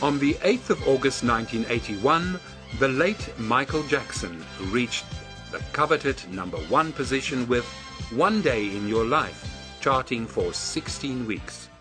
On the 8th of August 1981, the late Michael Jackson reached the coveted #1 position with One Day in Your Life, charting for 16 weeks.